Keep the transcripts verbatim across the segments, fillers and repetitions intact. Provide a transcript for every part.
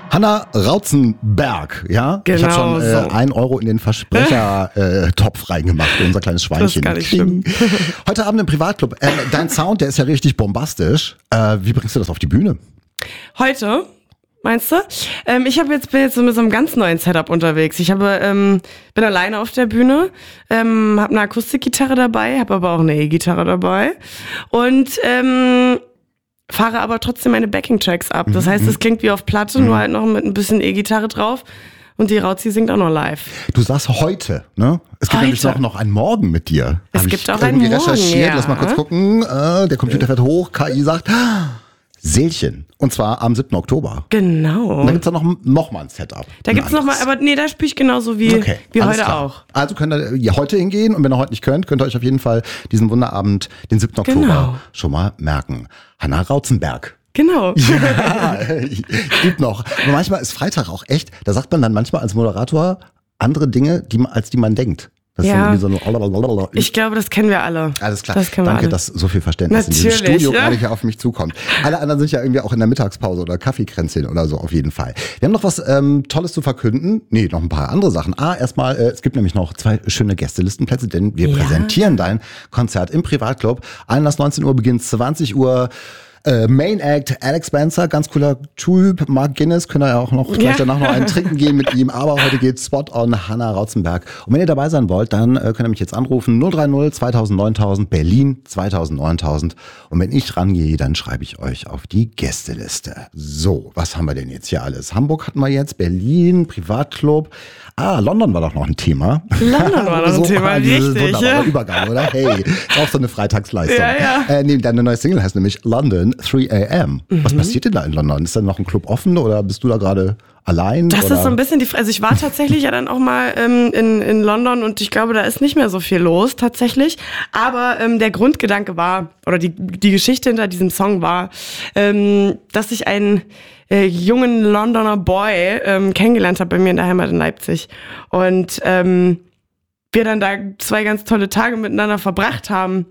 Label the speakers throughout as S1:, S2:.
S1: Hanna Rauzenberg, ja?
S2: Genau
S1: ich habe schon äh,
S2: so.
S1: ein Euro in den Versprecher-Topf reingemacht, unser kleines Schweinchen.
S2: Das ist gar nicht schlimm.
S1: Heute Abend im Privatclub. Äh, dein Sound, der ist ja richtig bombastisch. Äh, wie bringst du das auf die Bühne?
S2: Heute, meinst du? Ähm, ich hab jetzt, bin jetzt so mit so einem ganz neuen Setup unterwegs. Ich habe, ähm, bin alleine auf der Bühne, ähm, habe eine Akustikgitarre dabei, habe aber auch eine E-Gitarre dabei und ähm, fahre aber trotzdem meine Backing-Tracks ab. Das heißt, es klingt wie auf Platte, nur halt noch mit ein bisschen E-Gitarre drauf. Und die Rauzi singt auch noch live.
S1: Du sagst heute, ne? Es gibt
S2: Heute.
S1: nämlich noch, noch einen Morgen mit dir.
S2: Es
S1: Hab
S2: gibt
S1: ich
S2: auch einen
S1: irgendwie
S2: Morgen,
S1: recherchiert.
S2: ja.
S1: Lass mal kurz gucken. Äh, der Computer fährt hoch. K I sagt ah, Seelchen. Und zwar am siebten Oktober.
S2: Genau.
S1: Und da gibt's dann noch, noch mal ein Setup.
S2: Da gibt's noch mal, aber nee, da spiele ich genauso wie,
S1: Okay,
S2: wie
S1: alles
S2: heute
S1: klar.
S2: auch.
S1: Also könnt ihr ja heute hingehen und wenn ihr heute nicht könnt, könnt ihr euch auf jeden Fall diesen Wunderabend, den siebten Oktober,
S2: Genau.
S1: schon mal merken. Hanna Rauzenberg.
S2: Genau.
S1: Ja, gibt noch. Aber manchmal ist Freitag auch echt, da sagt man dann manchmal als Moderator andere Dinge, die, man- als die man denkt. Das
S2: Ja.
S1: ist dann irgendwie so eine
S2: Ich glaube, das kennen wir alle.
S1: Alles klar.
S2: Das kennen wir
S1: Danke,
S2: alle.
S1: dass so viel Verständnis in diesem
S2: Natürlich,
S1: Studio
S2: ja.
S1: gerade hier auf mich zukommt. Alle anderen sind ja irgendwie auch in der Mittagspause oder Kaffeekränzchen oder so auf jeden Fall. Wir haben noch was ähm, Tolles zu verkünden. Nee, noch ein paar andere Sachen. Ah, erstmal, äh, es gibt nämlich noch zwei schöne Gästelistenplätze, denn wir
S2: Ja.
S1: präsentieren dein Konzert im Privatclub. Einlass neunzehn Uhr, Beginn zwanzig Uhr. Äh, Main Act, Alex Spencer, ganz cooler Typ. Mark Guinness, können wir ja auch noch vielleicht
S2: Ja.
S1: danach noch einen trinken gehen mit ihm. Aber heute geht's Spot on Hanna Rauzenberg. Und wenn ihr dabei sein wollt, dann äh, könnt ihr mich jetzt anrufen. null drei null zweitausend neuntausend, Berlin zweitausend neuntausend. Und wenn ich rangehe, dann schreibe ich euch auf die Gästeliste. So, was haben wir denn jetzt hier alles? Hamburg hatten wir jetzt, Berlin, Privatclub. Ah, London war doch noch ein Thema.
S2: London war noch ein Thema,
S1: Dieses
S2: richtig,
S1: wunderbare
S2: ja.
S1: Übergang, oder? Hey, ist auch so eine Freitagsleistung.
S2: Ja, ja.
S1: Äh, nee, deine neue Single heißt nämlich London drei a m. Was passiert denn da in London? Ist da noch ein Club offen oder bist du da gerade allein?
S2: Das
S1: oder?
S2: ist so ein bisschen die Frage. Also ich war tatsächlich ja dann auch mal ähm, in, in London und ich glaube, da ist nicht mehr so viel los tatsächlich. Aber ähm, der Grundgedanke war, oder die, die Geschichte hinter diesem Song war, ähm, dass ich einen äh, jungen Londoner Boy ähm, kennengelernt habe bei mir in der Heimat in Leipzig. Und ähm, wir dann da zwei ganz tolle Tage miteinander verbracht haben.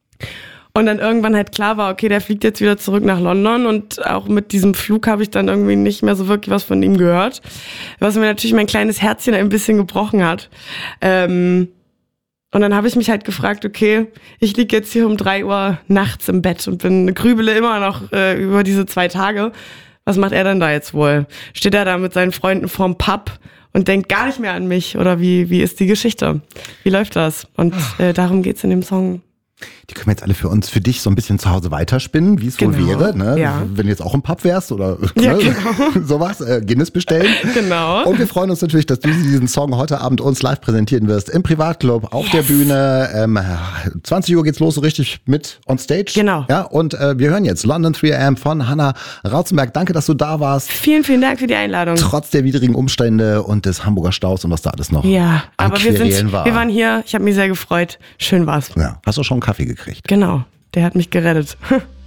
S2: Und dann irgendwann halt klar war, okay, der fliegt jetzt wieder zurück nach London und auch mit diesem Flug habe ich dann irgendwie nicht mehr so wirklich was von ihm gehört, was mir natürlich mein kleines Herzchen ein bisschen gebrochen hat. Ähm, und dann habe ich mich halt gefragt, okay, ich liege jetzt hier um drei Uhr nachts im Bett und bin grübele immer noch äh, über diese zwei Tage. Was macht er denn da jetzt wohl? Steht er da mit seinen Freunden vorm Pub und denkt gar nicht mehr an mich? Oder wie, wie ist die Geschichte? Wie läuft das? Und äh, darum geht's in dem Song.
S1: Die können wir jetzt alle für uns, für dich so ein bisschen zu Hause weiterspinnen, wie es wohl
S2: Genau,
S1: wäre, ne?
S2: ja.
S1: Wenn du jetzt auch im Pub wärst oder
S2: Ja,
S1: ne?
S2: genau.
S1: sowas, äh, Guinness bestellen.
S2: Genau.
S1: Und wir freuen uns natürlich, dass du diesen Song heute Abend uns live präsentieren wirst im Privatclub, auf der Bühne. Ähm, zwanzig Uhr geht's los, so richtig mit on stage.
S2: Genau.
S1: Ja, und äh, wir hören jetzt London drei a m von Hanna Rauzenberg. Danke, dass du da warst.
S2: Vielen, vielen Dank für die Einladung.
S1: Trotz der widrigen Umstände und des Hamburger Staus und was da alles noch
S2: Ja,
S1: an
S2: aber wir,
S1: Querelen
S2: sind,
S1: war.
S2: wir waren hier. Ich habe mich sehr gefreut. Schön war's.
S1: Ja, hast du schon einen Kaffee gekriegt?
S2: Genau, der hat mich gerettet.